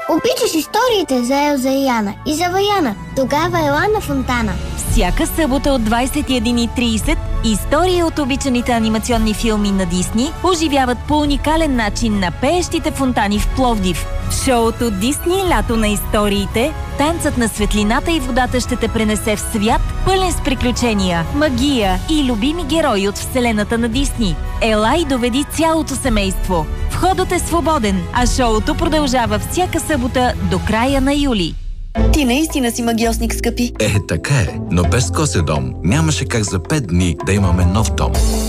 Обичаш историите за Елза и Яна и за Ваяна. Тогава ела на фонтана. Всяка събота от 21:30 истории от обичаните анимационни филми на Дисни оживяват по уникален начин на пеещите фонтани в Пловдив. В шоуто Дисни лято на историите, танцът на светлината и водата ще те пренесе в свят, пълен с приключения, магия и любими герои от вселената на Дисни. Ела и доведи цялото семейство. Входът е свободен, а шоуто продължава всяка събота до края на юли. Ти наистина си магиосник, скъпи. Така е, но без Коседом нямаше как за 5 дни да имаме нов дом.